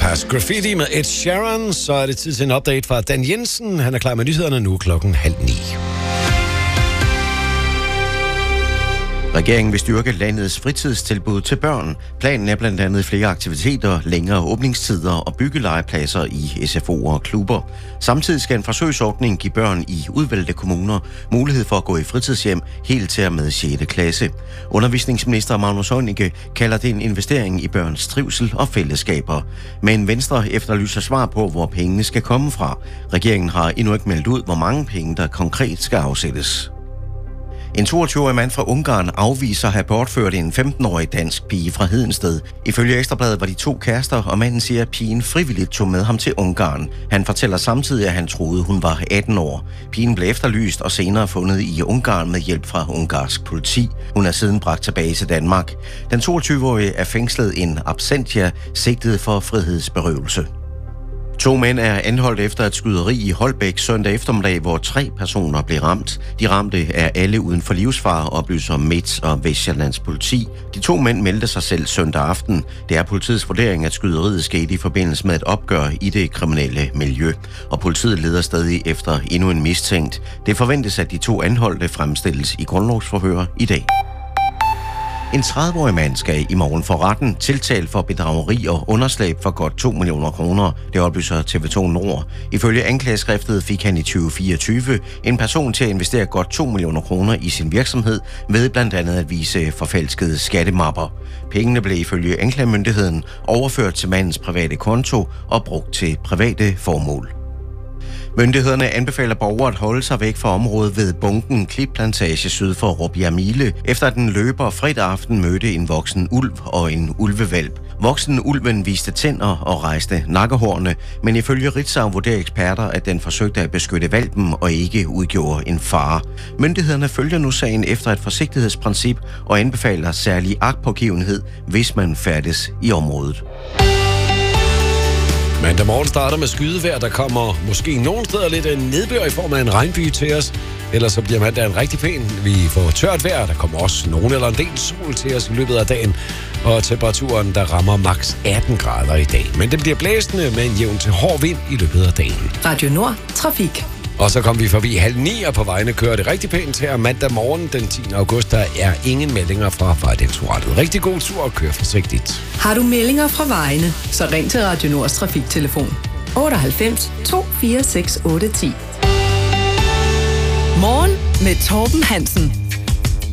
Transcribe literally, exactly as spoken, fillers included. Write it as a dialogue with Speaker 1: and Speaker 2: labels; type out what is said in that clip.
Speaker 1: Has Graffiti med Ed Sheeran. Så er det tid til en update fra Dan Jensen. Han er klar med nyhederne nu klokken halv ni.
Speaker 2: Regeringen vil styrke landets fritidstilbud til børn. Planen er blandt andet flere aktiviteter, længere åbningstider og byggelegepladser i S F O'er og klubber. Samtidig skal en forsøgsordning give børn i udvalgte kommuner mulighed for at gå i fritidshjem helt til og med sjette klasse. Undervisningsminister Magnus Heunicke kalder det en investering i børns trivsel og fællesskaber. Men Venstre efterlyser svar på, hvor pengene skal komme fra. Regeringen har endnu ikke meldt ud, hvor mange penge der konkret skal afsættes. En toogtyve-årig mand fra Ungarn afviser at have bortført en femten-årig dansk pige fra Hedensted. Ifølge Ekstrabladet var de to kærester, og manden siger, at pigen frivilligt tog med ham til Ungarn. Han fortæller samtidig, at han troede, hun var atten år. Pigen blev efterlyst og senere fundet i Ungarn med hjælp fra ungarsk politi. Hun er siden bragt tilbage til Danmark. Den toogtyve-årige er fængslet in absentia, sigtet for frihedsberøvelse. To mænd er anholdt efter et skyderi i Holbæk søndag eftermiddag, hvor tre personer blev ramt. De ramte er alle uden for livsfare, oplyser Midt- og Vestsjællands politi. De to mænd meldte sig selv søndag aften. Det er politiets vurdering, at skyderiet skete i forbindelse med et opgør i det kriminelle miljø. Og politiet leder stadig efter endnu en mistænkt. Det forventes, at de to anholdte fremstilles i grundlovsforhør i dag. En tredive-årig mand skal i morgen for retten tiltalt for bedrageri og underslæb for godt to millioner kroner. Det oplyser T V to Nord. Ifølge anklageskriftet fik han i tyve fireogtyve en person til at investere godt to millioner kroner i sin virksomhed ved blandt andet at vise forfalskede skattemapper. Pengene blev ifølge anklagemyndigheden overført til mandens private konto og brugt til private formål. Myndighederne anbefaler borgere at holde sig væk fra området ved Bunken Klitplantage syd for Råbjerg-Mile, efter at den løber fredag aften mødte en voksen ulv og en ulvevalp. Voksen ulven viste tænder og rejste nakkehårene, men ifølge Ritzau vurderer eksperter, at den forsøgte at beskytte valpen og ikke udgjorde en fare. Myndighederne følger nu sagen efter et forsigtighedsprincip og anbefaler særlig agtpågivenhed, hvis man færdes i området.
Speaker 1: Mandag morgen starter med skydevejr. Der kommer måske nogle steder lidt nedbør i form af en regnby til os. Ellers så bliver mandagen rigtig pæn. Vi får tørt vejr. Der kommer også nogen eller en del sol til os i løbet af dagen. Og temperaturen, der rammer maks atten grader i dag. Men det bliver blæsende med en jævn til hård vind i løbet af dagen.
Speaker 3: Radio Nord. Trafik.
Speaker 1: Og så kom vi forbi halv ni, og på vejene kører det rigtig pænt her mandag morgen den tiende august. Der er ingen meldinger fra Vejdirektoratet. Rigtig god tur og kør forsigtigt.
Speaker 3: Har du meldinger fra vejene, så ring til Radio Nords trafiktelefon otteoghalvfems to fire seks otte ti. Morgen med Torben Hansen.